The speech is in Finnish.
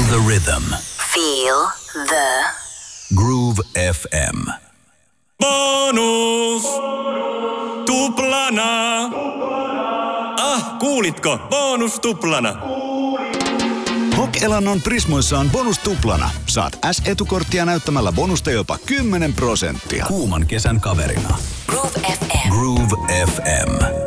the rhythm. Feel the Groove FM. Bonus! Tuplana! Kuulitko? Bonus tuplana! Hok-elannon Prismoissa on bonus tuplana. Saat S-etukorttia näyttämällä bonusta jopa 10%. Kuuman kesän kaverina. Groove FM. Groove FM.